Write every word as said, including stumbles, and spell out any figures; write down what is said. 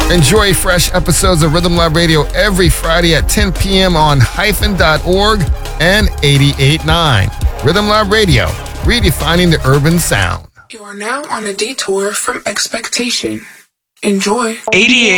Enjoy fresh episodes of Rhythm Lab Radio every Friday at ten p.m. on hyphen dot org and eighty-eight point nine. Rhythm Lab Radio, redefining the urban sound. You are now on a detour from expectation. Enjoy. eighty-eight